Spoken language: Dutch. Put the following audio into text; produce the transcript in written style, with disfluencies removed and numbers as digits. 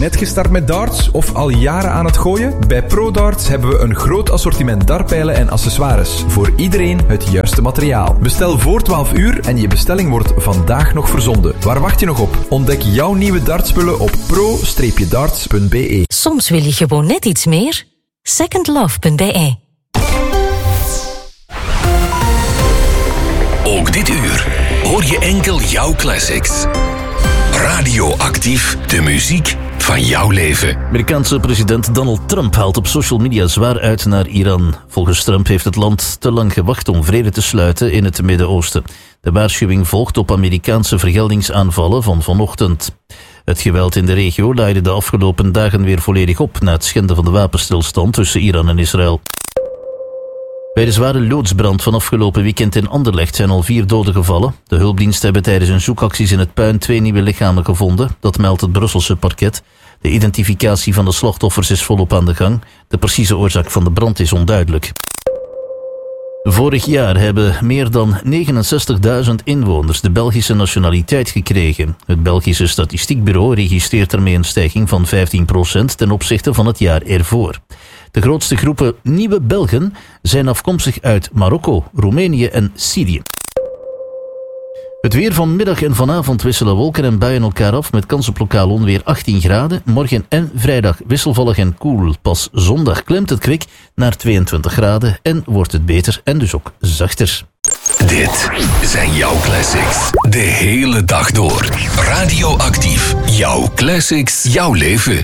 Net gestart met darts of al jaren aan het gooien? Bij ProDarts hebben we een groot assortiment dartpijlen en accessoires. Voor iedereen het juiste materiaal. Bestel voor 12 uur en je bestelling wordt vandaag nog verzonden. Waar wacht je nog op? Ontdek jouw nieuwe dartspullen op pro-darts.be. Soms wil je gewoon net iets meer. Secondlove.be. Ook dit uur hoor je enkel jouw classics. Radioactief, de muziek van jouw leven. Amerikaanse president Donald Trump haalt op social media zwaar uit naar Iran. Volgens Trump heeft het land te lang gewacht om vrede te sluiten in het Midden-Oosten. De waarschuwing volgt op Amerikaanse vergeldingsaanvallen van vanochtend. Het geweld in de regio laaide de afgelopen dagen weer volledig op na het schenden van de wapenstilstand tussen Iran en Israël. Bij de zware loodsbrand van afgelopen weekend in Anderlecht zijn al 4 doden gevallen. De hulpdiensten hebben tijdens hun zoekacties in het puin 2 nieuwe lichamen gevonden. Dat meldt het Brusselse parket. De identificatie van de slachtoffers is volop aan de gang. De precieze oorzaak van de brand is onduidelijk. Vorig jaar hebben meer dan 69.000 inwoners de Belgische nationaliteit gekregen. Het Belgische Statistiekbureau registreert ermee een stijging van 15% ten opzichte van het jaar ervoor. De grootste groepen nieuwe Belgen zijn afkomstig uit Marokko, Roemenië en Syrië. Het weer vanmiddag en vanavond wisselen wolken en buien elkaar af met kans op lokaal onweer 18 graden. Morgen en vrijdag wisselvallig en koel. Pas zondag klimt het kwik naar 22 graden en wordt het beter en dus ook zachter. Dit zijn jouw classics. De hele dag door. Radioactief. Jouw classics, jouw leven.